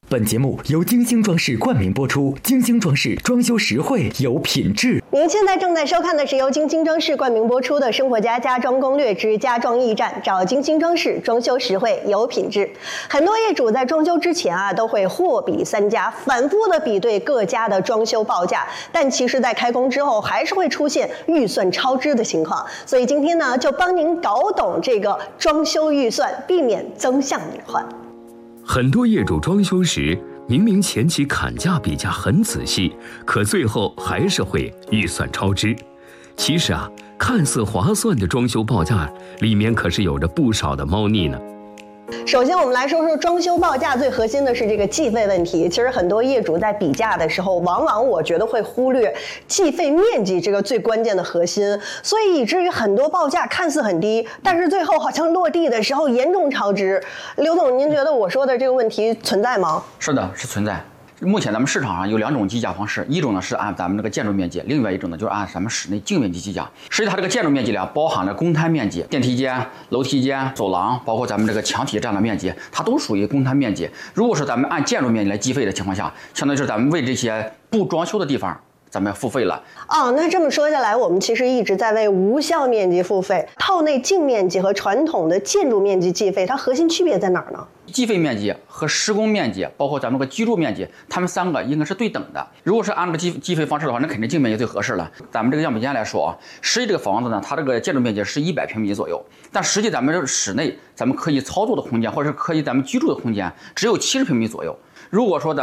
本节目由金星装饰冠名播出，金星装饰装修实惠有品质。 您现在正在收看的是由金星装饰冠名播出的《生活家家装攻略之家装驿站》，找金星装饰，装修实惠有品质。很多业主在装修之前都会货比三家，反复的比对各家的装修报价，但其实在开工之后还是会出现预算超支的情况。所以今天呢，就帮您搞懂这个装修预算，避免增项隐患。 很多业主装修时，明明前期砍价比价很仔细，可最后还是会预算超支。其实看似划算的装修报价，里面可是有着不少的猫腻呢。 首先，我们来说说装修报价最核心的是这个计费问题。其实很多业主在比价的时候，往往我觉得会忽略计费面积这个最关键的核心，所以以至于很多报价看似很低，但是最后好像落地的时候严重超支。刘总，您觉得我说的这个问题存在吗？ 是的，是存在。目前咱们市场上有两种计价方式，一种呢是按咱们这个建筑面积，另外一种呢就是按咱们室内净面积计价。实际它这个建筑面积包含了公摊面积、电梯间、楼梯间、走廊，包括咱们这个墙体占的面积，它都属于公摊面积。如果说咱们按建筑面积来计费的情况下，相当于是咱们为这些不装修的地方咱们要付费了。 那这么说下来，我们其实一直在为无效面积付费。套内净面积和传统的建筑面积计费，它核心区别在哪儿呢？ 计费面积和施工面积，包括咱们这个居住面积，它们三个应该是对等的。如果是按这个计费方式的话，那肯定净面积最合适了。咱们这个样本间来说实际这个房子呢，它这个建筑面积是100平米左右，但实际咱们这室内咱们可以操作的空间，或者是可以咱们居住的空间只有70平米左右。如果说